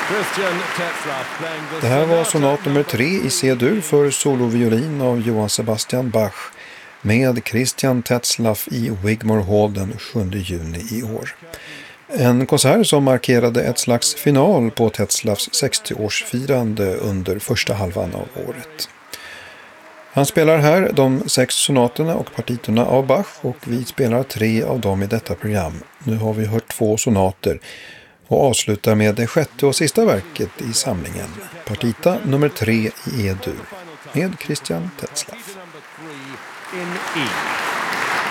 Det här var sonat nummer 3 i C-dur för soloviolin av Johann Sebastian Bach med Christian Tetzlaff i Wigmore Hall den 7 juni i år. En konsert som markerade ett slags final på Tetzlaffs 60-årsfirande under första halvan av året. Han spelar här de 6 sonaterna och partiturerna av Bach och vi spelar 3 av dem i detta program. Nu har vi hört 2 sonater och avslutar med det 6:e och sista verket i samlingen, partita nummer 3 i E-dur med Christian Tetzlaff. In E.